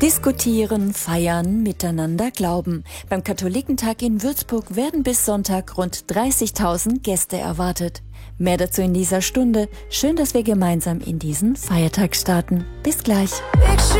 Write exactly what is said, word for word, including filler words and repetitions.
Diskutieren, feiern, miteinander glauben. Beim Katholikentag in Würzburg werden bis Sonntag rund dreißigtausend Gäste erwartet. Mehr dazu in dieser Stunde. Schön, dass wir gemeinsam in diesen Feiertag starten. Bis gleich.